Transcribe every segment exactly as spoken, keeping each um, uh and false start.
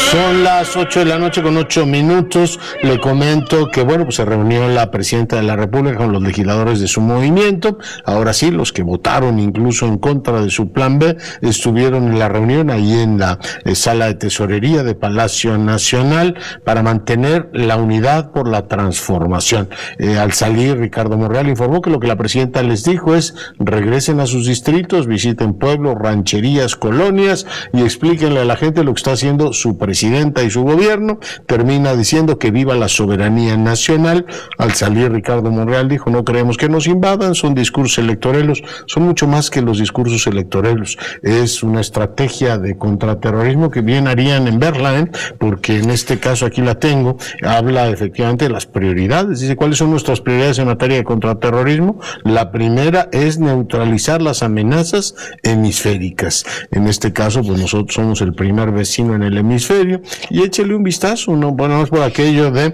Son las ocho de la noche con ocho minutos. Le comento que, bueno, pues se reunió la presidenta de la República con los legisladores de su movimiento. Ahora sí, los que votaron incluso en contra de su plan B estuvieron en la reunión ahí en la eh, sala de tesorería de Palacio Nacional para mantener la unidad por la transformación. Eh, al salir, Ricardo Monreal informó que lo que la presidenta les dijo es: regresen a sus distritos, visiten pueblos, rancherías, colonias y explíquenle a la gente lo que está haciendo su presidenta y su gobierno. Termina diciendo que viva la soberanía nacional. Al salir, Ricardo Monreal dijo: no creemos que nos invadan, son discursos electoreros, son mucho más que los discursos electoreros, es una estrategia de contraterrorismo que bien harían en verla, ¿eh? Porque en este caso aquí la tengo, habla efectivamente de las prioridades, dice: ¿cuáles son nuestras prioridades en materia de contraterrorismo? La primera es neutralizar las amenazas hemisféricas. En este caso, pues nosotros somos el primer vecino en el hemisferio. Y échele un vistazo, no, bueno, es por aquello de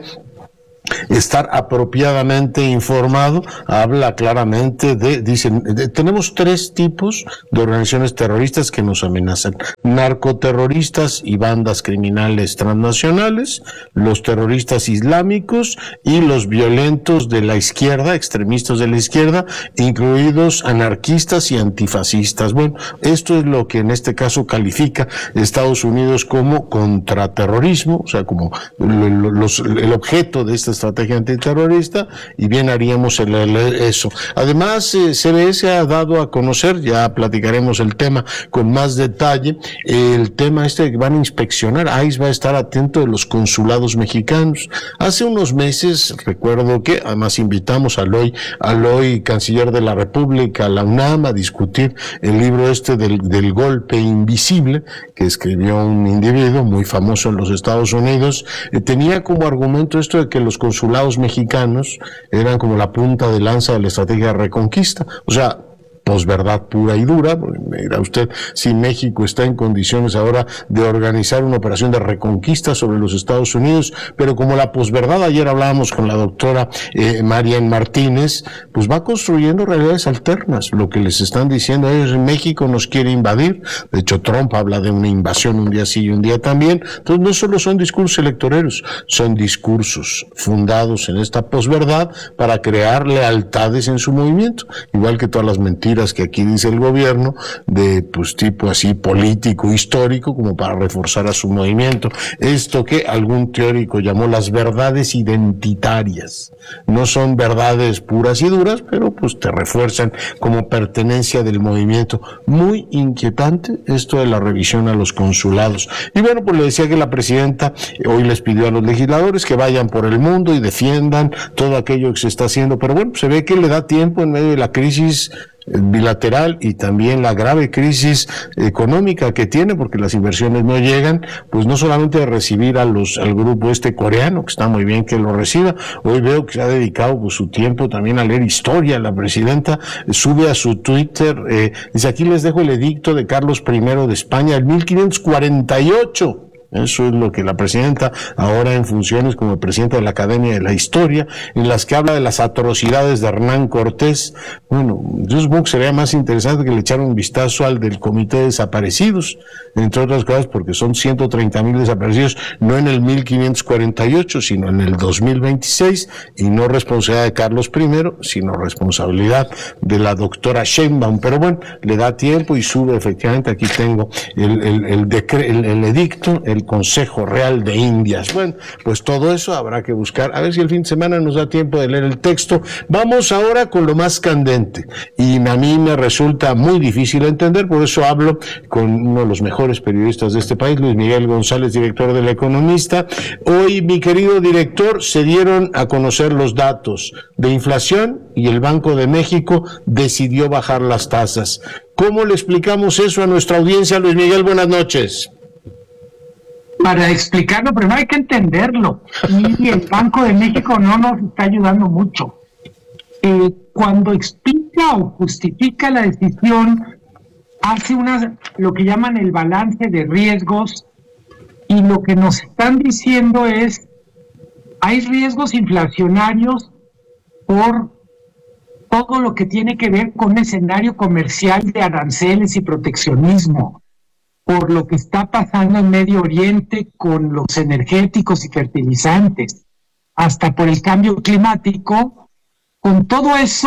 estar apropiadamente informado. Habla claramente de, dicen, de, tenemos tres tipos de organizaciones terroristas que nos amenazan: narcoterroristas y bandas criminales transnacionales, los terroristas islámicos y los violentos de la izquierda, extremistas de la izquierda, incluidos anarquistas y antifascistas. Bueno, esto es lo que en este caso califica Estados Unidos como contraterrorismo, o sea, como los, el objeto de esta estrategia antiterrorista, y bien haríamos el, el, eso. Además, eh, C B S ha dado a conocer, ya platicaremos el tema con más detalle, el tema este que van a inspeccionar. I C E va a estar atento de los consulados mexicanos. Hace unos meses, recuerdo que además invitamos al hoy, al hoy canciller de la República, a la UNAM, a discutir el libro este del, del golpe invisible, que escribió un individuo muy famoso en los Estados Unidos. Eh, tenía como argumento esto de que los consulados mexicanos eran como la punta de lanza de la estrategia de reconquista, o sea, posverdad pura y dura. Mira usted, si México está en condiciones ahora de organizar una operación de reconquista sobre los Estados Unidos, pero como la posverdad, ayer hablábamos con la doctora eh, Marian Martínez, pues va construyendo realidades alternas. Lo que les están diciendo a ellos: México nos quiere invadir. De hecho, Trump habla de una invasión un día sí y un día también. Entonces, no solo son discursos electoreros, son discursos fundados en esta posverdad para crear lealtades en su movimiento, igual que todas las mentiras que aquí dice el gobierno, de pues tipo así político, histórico, como para reforzar a su movimiento. Esto que algún teórico llamó las verdades identitarias. No son verdades puras y duras, pero pues te refuerzan como pertenencia del movimiento. Muy inquietante esto de la revisión a los consulados. Y bueno, pues le decía que la presidenta hoy les pidió a los legisladores que vayan por el mundo y defiendan todo aquello que se está haciendo, pero bueno, se ve que le da tiempo en medio de la crisis bilateral y también la grave crisis económica que tiene, porque las inversiones no llegan, pues no solamente de recibir a los al grupo este coreano, que está muy bien que lo reciba. Hoy veo que se ha dedicado pues, su tiempo también a leer historia. La presidenta sube a su Twitter, eh, dice: aquí les dejo el edicto de Carlos primero de España, el mil quinientos cuarenta y ocho. Eso es lo que la presidenta, ahora en funciones como presidenta de la Academia de la Historia, en las que habla de las atrocidades de Hernán Cortés. Bueno, yo supongo que sería más interesante que le echaran un vistazo al del Comité de Desaparecidos, entre otras cosas porque son ciento treinta mil desaparecidos, no en el mil quinientos cuarenta y ocho, sino en el dos mil veintiséis, y no responsabilidad de Carlos primero, sino responsabilidad de la doctora Sheinbaum. Pero bueno, le da tiempo y sube, efectivamente, aquí tengo el, el, el, decre, el, el edicto, el Consejo Real de Indias. Bueno, pues todo eso habrá que buscar, a ver si el fin de semana nos da tiempo de leer el texto. Vamos ahora con lo más candente, y a mí me resulta muy difícil entender, por eso hablo con uno de los mejores periodistas de este país, Luis Miguel González, director del Economista. Hoy, mi querido director, se dieron a conocer los datos de inflación y el Banco de México decidió bajar las tasas. ¿Cómo le explicamos eso a nuestra audiencia, Luis Miguel? Buenas noches. Para explicarlo, primero hay que entenderlo, y el Banco de México no nos está ayudando mucho. Eh, cuando explica o justifica la decisión, hace una, lo que llaman el balance de riesgos, y lo que nos están diciendo es: hay riesgos inflacionarios por todo lo que tiene que ver con un escenario comercial de aranceles y proteccionismo. por lo que está pasando en Medio Oriente con los energéticos y fertilizantes, hasta por el cambio climático, con todo eso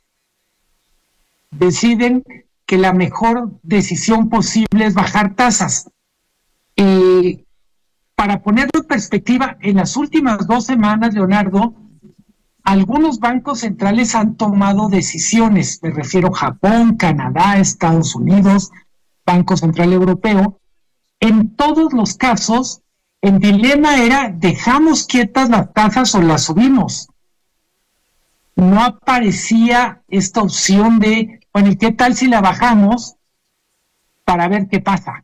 deciden que la mejor decisión posible es bajar tasas. Eh, para ponerlo en perspectiva, en las últimas dos semanas, Leonardo, algunos bancos centrales han tomado decisiones, me refiero a Japón, Canadá, Estados Unidos, Banco Central Europeo. En todos los casos, el dilema era, ¿dejamos quietas las tasas o las subimos? No aparecía esta opción de, bueno, ¿y qué tal si la bajamos para ver qué pasa?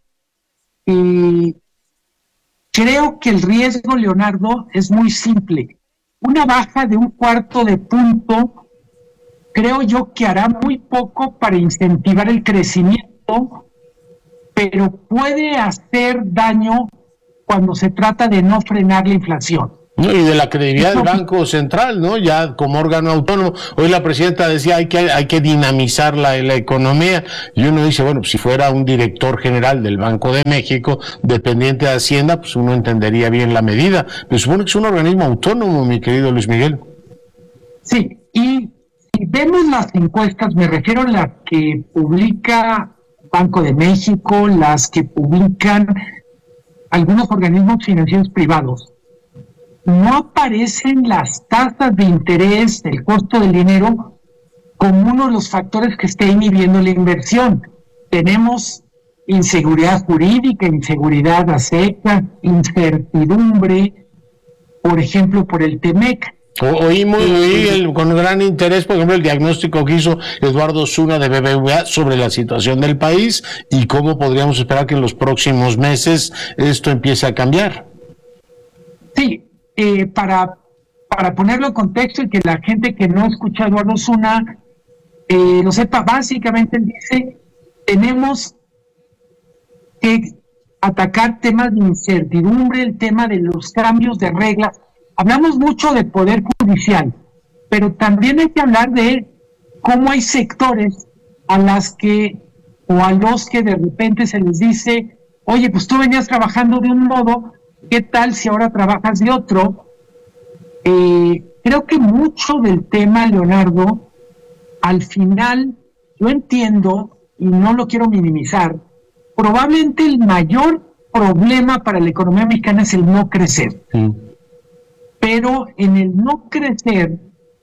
Y creo que el riesgo, Leonardo, es muy simple. Una baja de un cuarto de punto, creo yo que hará muy poco para incentivar el crecimiento, pero puede hacer daño cuando se trata de no frenar la inflación. No, y de la credibilidad del Banco Central, ¿no? Ya como órgano autónomo. Hoy la presidenta decía hay que hay que dinamizar la, la economía, y uno dice, bueno, pues si fuera un director general del Banco de México, dependiente de Hacienda, pues uno entendería bien la medida. Pero supone que es un organismo autónomo, mi querido Luis Miguel. Sí, y si vemos las encuestas, me refiero a las que publica Banco de México, las que publican algunos organismos financieros privados, no aparecen las tasas de interés, el costo del dinero, como uno de los factores que está inhibiendo la inversión. Tenemos inseguridad jurídica, inseguridad a secas, incertidumbre, por ejemplo, por el Temec. Oímos oí el, con gran interés, por ejemplo, el diagnóstico que hizo Eduardo Zuna de B B V A sobre la situación del país y cómo podríamos esperar que en los próximos meses esto empiece a cambiar. Sí. Eh, para, para ponerlo en contexto y que la gente que no escucha a Eduardo Zuna eh, lo sepa, básicamente él dice, tenemos que atacar temas de incertidumbre, el tema de los cambios de reglas. Hablamos mucho de poder judicial, pero también hay que hablar de cómo hay sectores a las que o a los que de repente se les dice, oye, pues tú venías trabajando de un modo, ¿qué tal si ahora trabajas de otro? Eh, creo que mucho del tema, Leonardo, al final, yo entiendo, y no lo quiero minimizar, probablemente el mayor problema para la economía mexicana es el no crecer. Mm. Pero en el no crecer,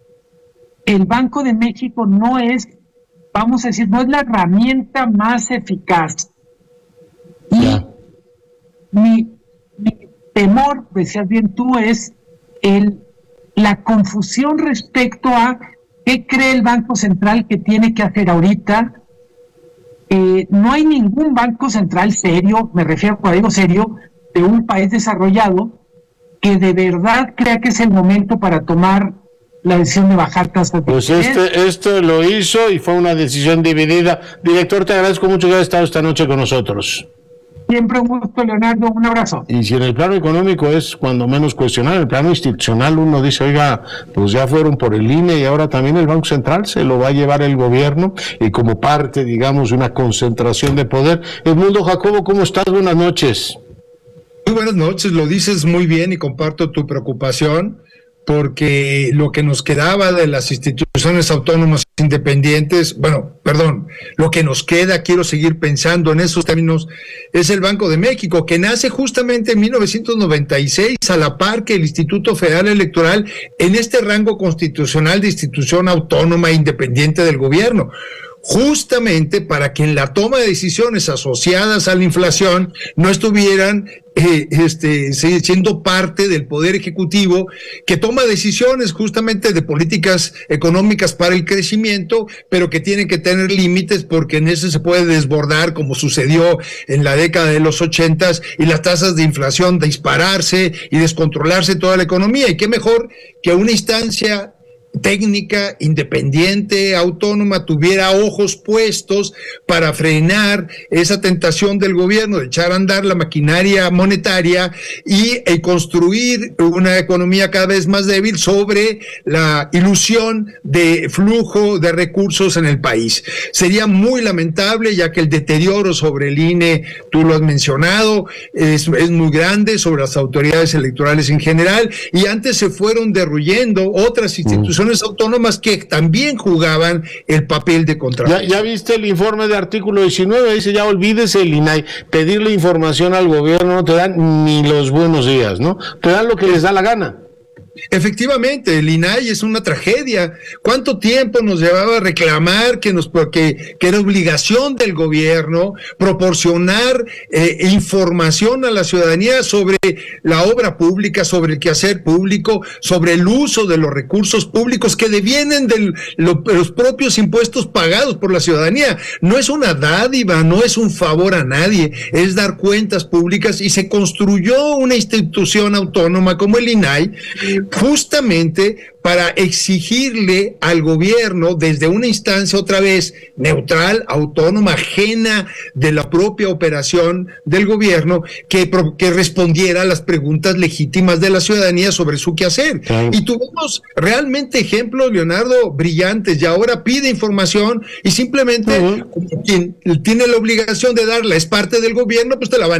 el Banco de México no es, vamos a decir, no es la herramienta más eficaz. Y yeah. mi, mi temor, decías bien tú, es el, la confusión respecto a qué cree el Banco Central que tiene que hacer ahorita. Eh, no hay ningún banco central serio, me refiero, cuando digo serio, de un país desarrollado, que de verdad crea que es el momento para tomar la decisión de bajar tasas de Pues este, este lo hizo y fue una decisión dividida. Director, te agradezco mucho que hayas estado esta noche con nosotros. Siempre un gusto, Leonardo, un abrazo. Y si en el plano económico es cuando menos cuestionar, en el plano institucional uno dice, oiga, pues ya fueron por el I N E y ahora también el Banco Central se lo va a llevar el gobierno y como parte, digamos, de una concentración de poder. Edmundo Jacobo, ¿cómo estás? Buenas noches. Muy buenas noches, lo dices muy bien y comparto tu preocupación, porque lo que nos quedaba de las instituciones autónomas independientes, bueno, perdón, lo que nos queda, quiero seguir pensando en esos términos, es el Banco de México, que nace justamente en mil novecientos noventa y seis, a la par que el Instituto Federal Electoral, en este rango constitucional de institución autónoma e independiente del gobierno, justamente para que en la toma de decisiones asociadas a la inflación no estuvieran eh, este, siendo parte del Poder Ejecutivo, que toma decisiones justamente de políticas económicas para el crecimiento, pero que tienen que tener límites porque en eso se puede desbordar, como sucedió en la década de los ochentas, y las tasas de inflación dispararse y descontrolarse toda la economía. Y qué mejor que una instancia técnica, independiente, autónoma, tuviera ojos puestos para frenar esa tentación del gobierno de echar a andar la maquinaria monetaria y, y construir una economía cada vez más débil sobre la ilusión de flujo de recursos en el país. Sería muy lamentable, ya que el deterioro sobre el I N E, tú lo has mencionado, es, es muy grande, sobre las autoridades electorales en general, y antes se fueron derruyendo otras instituciones autónomas que también jugaban el papel de contrapeso. ¿Ya, ya viste el informe de artículo diecinueve? Dice, ya olvídese el I N A I, pedirle información al gobierno no te dan ni los buenos días, ¿no? Te dan lo que les da la gana. Efectivamente, el I N A I es una tragedia. ¿Cuánto tiempo nos llevaba a reclamar que nos porque que era obligación del gobierno proporcionar eh, información a la ciudadanía sobre la obra pública, sobre el quehacer público, sobre el uso de los recursos públicos que devienen de lo, los propios impuestos pagados por la ciudadanía? No es una dádiva, no es un favor a nadie, es dar cuentas públicas, y se construyó una institución autónoma como el I N A I justamente para exigirle al gobierno, desde una instancia otra vez neutral, autónoma, ajena de la propia operación del gobierno, que, que respondiera a las preguntas legítimas de la ciudadanía sobre su quehacer. Claro. Y tuvimos realmente ejemplos, Leonardo, brillantes, y ahora pide información y simplemente uh-huh. quien tiene la obligación de darla es parte del gobierno, pues te la van